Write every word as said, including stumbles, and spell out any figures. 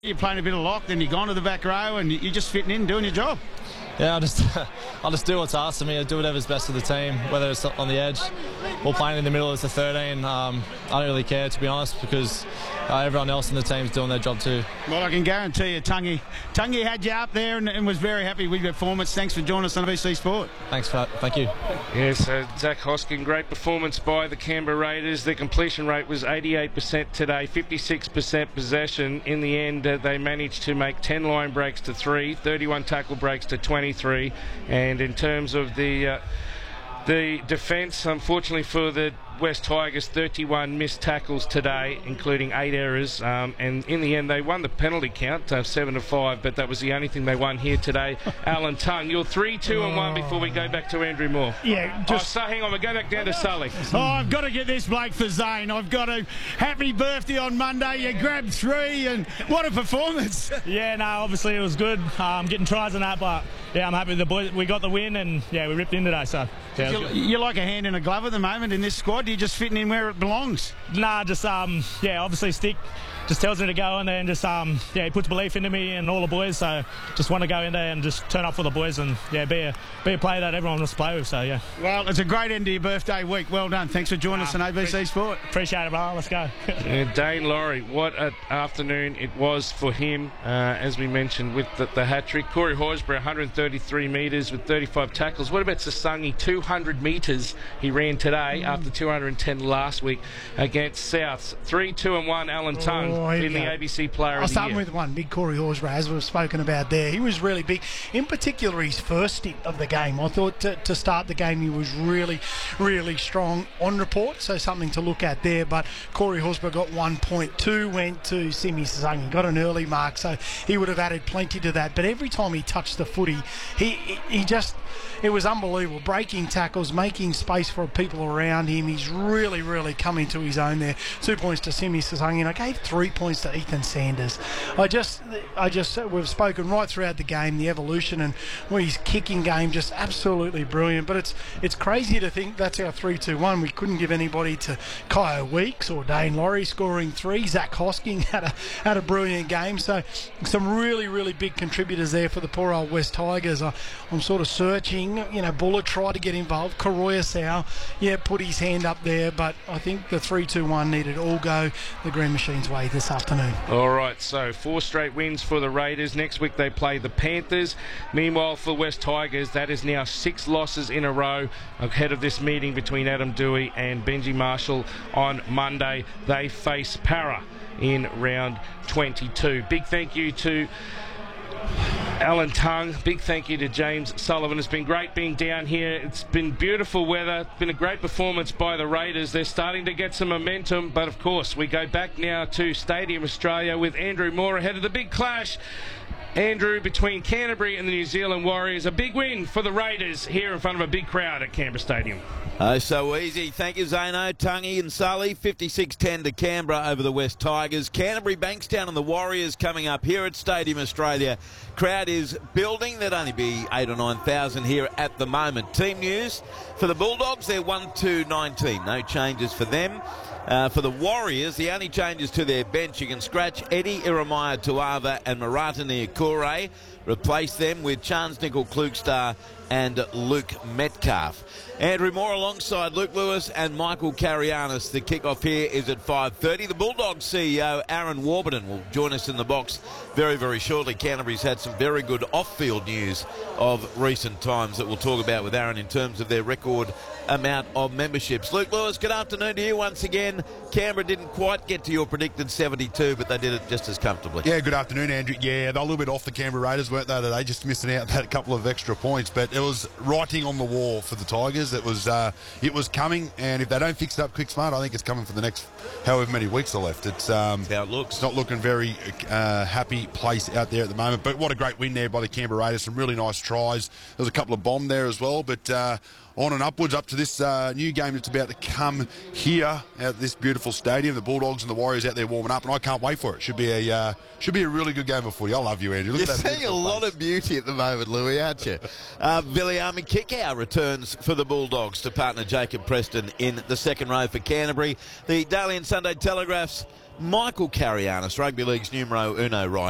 You're playing a bit of lock, then you're gone to the back row and you're just fitting in, doing your job. Yeah, I'll just, I'll just do what's asked of me. I'll do whatever's best for the team, whether it's on the edge or playing in the middle as a thirteen. Um, I don't really care, to be honest, because uh, everyone else in the team's doing their job too. Well, I can guarantee you, Tungy, Tungy had you up there and, and was very happy with your performance. Thanks for joining us on A B C Sport. Thanks for that. Thank you. Yes, uh, Zach Hoskin, great performance by the Canberra Raiders. Their completion rate was eighty-eight percent today, fifty-six percent possession. In the end, uh, they managed to make ten line breaks to three, thirty-one tackle breaks to twenty-three. And in terms of the uh, the defence, unfortunately for the West Tigers, thirty-one missed tackles today, including eight errors. Um, and in the end, they won the penalty count, uh, seven to five, but that was the only thing they won here today. Alan Tongue, you're three, two, and one before we go back to Andrew Moore. Yeah, just. Oh, so hang on, we go back down to Sully. Oh, I've got to get this bloke for Zane. I've got to. Happy birthday on Monday. You grabbed three, and what a performance. Yeah, no, obviously it was good. Um, getting tries and that, but yeah, I'm happy with the boys. We got the win, and yeah, we ripped in today. So yeah, you, you're like a hand in a glove at the moment in this squad. You're just fitting in where it belongs. Nah, just um, yeah, obviously Stick just tells me to go in there and just um, yeah, he puts belief into me and all the boys. So just want to go in there and just turn up for the boys and yeah, be a be a player that everyone wants to play with. So yeah. Well, it's a great end to your birthday week. Well done. Thanks for joining uh, us on A B C Sport. Appreciate it, brother. Let's go. Yeah, Dane Laurie, what an afternoon it was for him, uh, as we mentioned with the, the hat trick. Corey Horsburgh, one hundred thirty-three metres with thirty-five tackles. What about Sasangi? two hundred metres he ran today mm. after two hundred ten last week against Souths. three, two, and one. Alan Tongue oh, in the A B C Player I'll of the start Year. with one. Big Corey Horsburgh, as we've spoken about there. He was really big. In particular, his first stint of the game. I thought to, to start the game he was really, really strong on report, so something to look at there. But Corey Horsburgh got one point two, went to Simi Sasangi, got an early mark, so he would have added plenty to that. But every time he touched the footy, he he just, it was unbelievable. Breaking tackles, making space for people around him. He's really, really coming to his own there. Two points to Simi Sasangi, and I gave three points to Ethan Sanders. I just, I just, we've spoken right throughout the game, the evolution and well, his kicking game, just absolutely brilliant. But it's it's crazy to think that's our three two one. We couldn't give anybody to Kyo Weeks or Dane Laurie scoring three. Zach Hosking had a had a brilliant game. So some really, really big contributors there for the poor old West Tigers. I, I'm sort of searching. You know, Buller tried to get involved. Karoya Sau, yeah, put his hand up there. But I think the three two one needed all go the Green Machine's way this afternoon. All right, so four straight wins for the Raiders. Next week they play the Panthers. Meanwhile, for West Tigers, that is now six losses in a row ahead of this meeting between Adam Dewey and Benji Marshall on Monday. They face Para in round twenty-two. Big thank you to Alan Tongue. Big thank you to James Sullivan. It's been great being down here. It's been beautiful weather. It's been a great performance by the Raiders. They're starting to get some momentum, but of course we go back now to Stadium Australia with Andrew Moore ahead of the big clash. Andrew, between Canterbury and the New Zealand Warriors, a big win for the Raiders here in front of a big crowd at Canberra Stadium. Oh, so easy. Thank you, Zano, Tungy and Sully. fifty-six ten to Canberra over the West Tigers. Canterbury, Bankstown and the Warriors coming up here at Stadium Australia. Crowd is building. There'd only be eight or nine thousand here at the moment. Team news for the Bulldogs, they're one two nineteen. No changes for them. Uh, for the Warriors, the only changes to their bench, you can scratch Eddie Iremaya Tuava and Marata Niakure. Replace them with Chance Nickel Klugstar and Luke Metcalf. Andrew Moore alongside Luke Lewis and Michael Carianis. The kickoff here is at five thirty. The Bulldogs C E O Aaron Warburton will join us in the box very, very shortly. Canterbury's had some very good off-field news of recent times that we'll talk about with Aaron in terms of their record amount of memberships. Luke Lewis, good afternoon to you once again. Canberra didn't quite get to your predicted seventy-two, but they did it just as comfortably. Yeah, good afternoon, Andrew. Yeah, they're a little bit off the Canberra Raiders, weren't they, today? Just missing out that couple of extra points. But it was writing on the wall for the Tigers. It was uh, it was coming, and if they don't fix it up quick smart, I think it's coming for the next however many weeks are left. It's um, how it looks. It's not looking very uh, happy place out there at the moment. But what a great win there by the Canberra Raiders. Some really nice tries. There was a couple of bomb there as well, but uh, on and upwards up to this uh, new game that's about to come here at this beautiful stadium. The Bulldogs and the Warriors out there warming up, and I can't wait for it. Should be a uh, should be a really good game of footy. I love you, Andrew. Look You're at that seeing a lot of beauty at the moment, Louis, aren't you? uh, Viliami Kikau returns for the Bulldogs to partner Jacob Preston in the second row for Canterbury. The Daily and Sunday Telegraph's Michael Carianis, Rugby League's numero uno right.